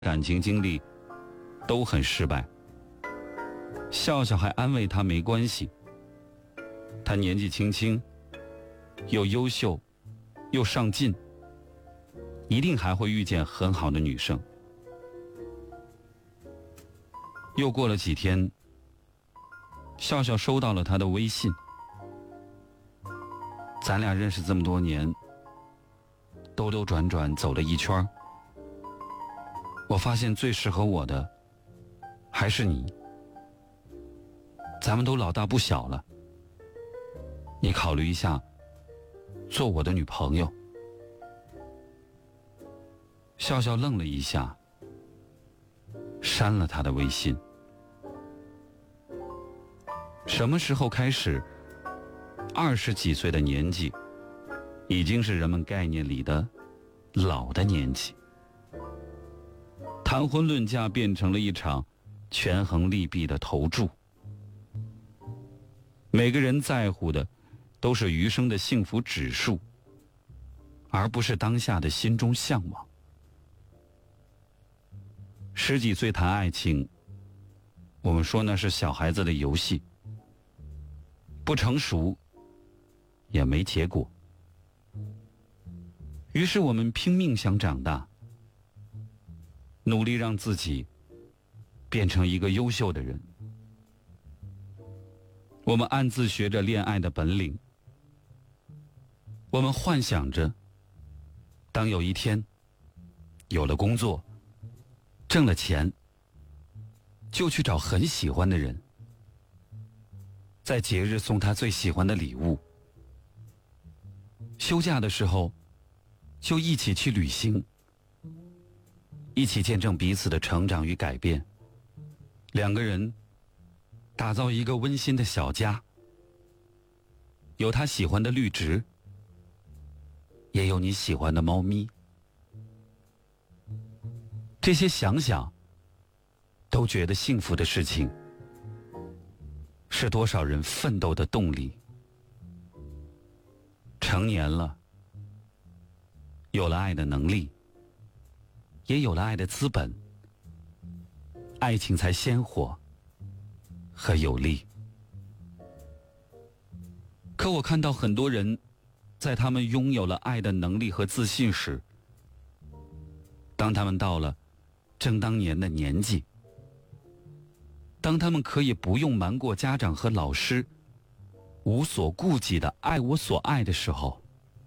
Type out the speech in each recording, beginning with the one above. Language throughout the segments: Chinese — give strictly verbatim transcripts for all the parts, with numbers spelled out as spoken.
感情经历都很失败。笑笑还安慰他没关系，他年纪轻轻，又优秀，又上进，一定还会遇见很好的女生。又过了几天，笑笑收到了他的微信。咱俩认识这么多年，兜兜转转走了一圈，我发现最适合我的还是你。咱们都老大不小了，你考虑一下做我的女朋友。笑笑愣了一下，删了他的微信。什么时候开始，二十几岁的年纪已经是人们概念里的老的年纪？谈婚论嫁变成了一场权衡利弊的投注。每个人在乎的都是余生的幸福指数，而不是当下的心中向往。十几岁谈爱情，我们说那是小孩子的游戏，不成熟也没结果。于是我们拼命想长大，努力让自己变成一个优秀的人。我们暗自学着恋爱的本领，我们幻想着当有一天有了工作，挣了钱，就去找很喜欢的人，在节日送他最喜欢的礼物，休假的时候就一起去旅行，一起见证彼此的成长与改变，两个人打造一个温馨的小家，有他喜欢的绿植，也有你喜欢的猫咪。这些想想都觉得幸福的事情，是多少人奋斗的动力。成年了，有了爱的能力，也有了爱的资本，爱情才鲜活和有力。可我看到很多人，在他们拥有了爱的能力和自信时，当他们到了正当年的年纪，当他们可以不用瞒过家长和老师，无所顾忌地爱我所爱的时候，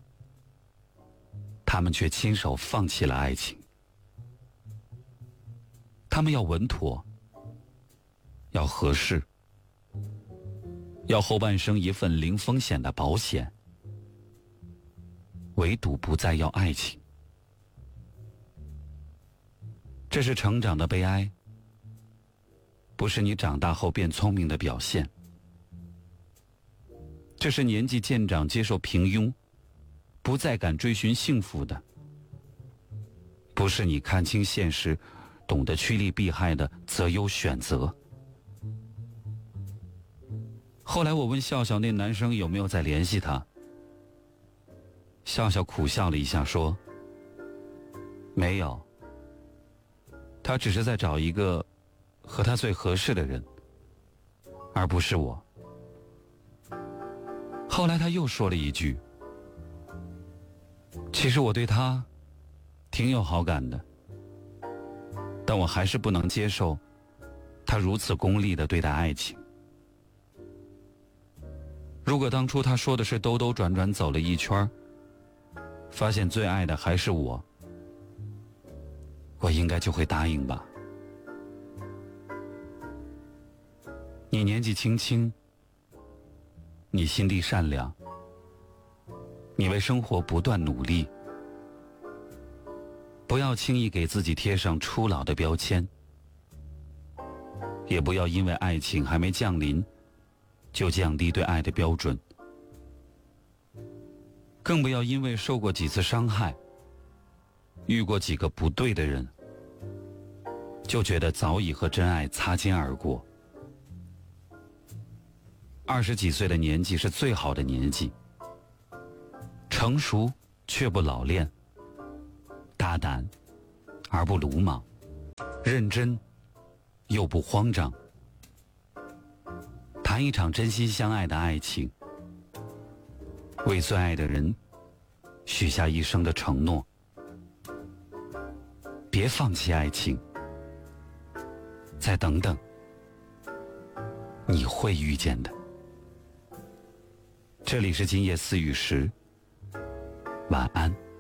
他们却亲手放弃了爱情。他们要稳妥，要合适，要后半生一份零风险的保险，唯独不再要爱情。这是成长的悲哀，不是你长大后变聪明的表现。这是年纪渐长接受平庸，不再敢追寻幸福的，不是你看清现实，懂得趋利避害的择优选择。后来我问笑笑那男生有没有再联系他，笑笑苦笑了一下说，没有，他只是在找一个和他最合适的人，而不是我。后来他又说了一句，其实我对他挺有好感的，但我还是不能接受他如此功利地对待爱情。如果当初他说的是兜兜转转走了一圈，发现最爱的还是我，我应该就会答应吧。你年纪轻轻，你心地善良，你为生活不断努力，不要轻易给自己贴上初老的标签，也不要因为爱情还没降临就降低对爱的标准，更不要因为受过几次伤害，遇过几个不对的人，就觉得早已和真爱擦肩而过。二十几岁的年纪是最好的年纪，成熟却不老练，大胆而不鲁莽， 认真又不慌张，谈一场真心相爱的爱情，为最爱的人许下一生的承诺。别放弃爱情，再等等，你会遇见的。这里是今夜思雨时，晚安。